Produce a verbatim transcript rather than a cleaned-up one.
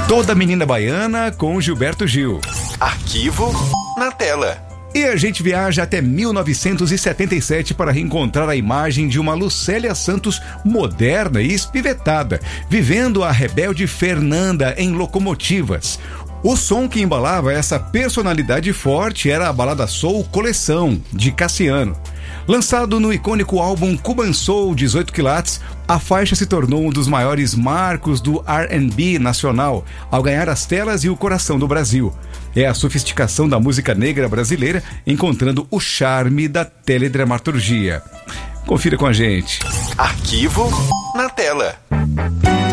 Toda Menina Baiana com Gilberto Gil. Arquivo na tela. E a gente viaja até mil novecentos e setenta e sete para reencontrar a imagem de uma Lucélia Santos moderna e espivetada, vivendo a rebelde Fernanda em Locomotivas. O som que embalava essa personalidade forte era a balada soul Coleção, de Cassiano. Lançado no icônico álbum Cuban Soul dezoito quilates, a faixa se tornou um dos maiores marcos do R and B nacional, ao ganhar as telas e o coração do Brasil. É a sofisticação da música negra brasileira encontrando o charme da teledramaturgia. Confira com a gente. Arquivo na tela.